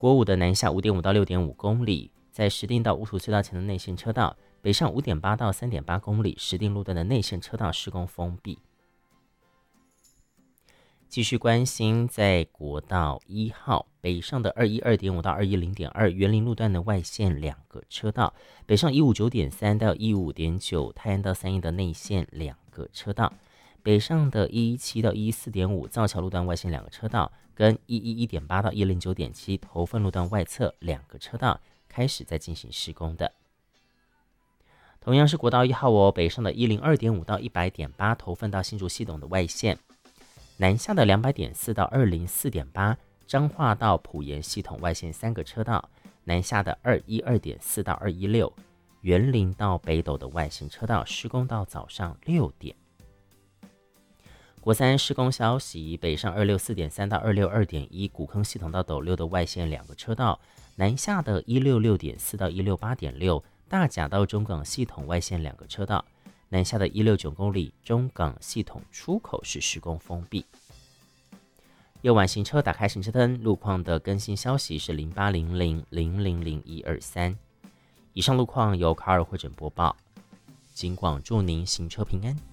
国五的南下5.5到6.5公里，在石碇到乌土隧道前的内线车道，北上5.8到3.8公里，石碇路段的内线车道施工封闭。继续关心在国道1号北上的212.5到210.2园林路段的外线2个车道，北上159.3到155.9泰安到三义的内线2个车道，北上的117到114.5造桥路段外线2个车道，跟111.8到109.7头份路段外侧2个车道开始在进行施工的。同样是国道1号北上的102.5到100.8头份到新竹系统的外线，南下的200.4到204.8彰化到埔盐系统外线3个车道，南下的212.4到216园林到北斗的外线车道施工到早上6点。国三施工消息，北上264.3到262.1古坑系统到斗六的外线2个车道，南下的166.4到168.6大甲到中港系统外线2个车道，南下的169公里中港系统出口是施工封闭。夜晚行车打开行车灯，路况的更新消息是0800000123。以上路况由卡尔会诊播报，警广祝您行车平安。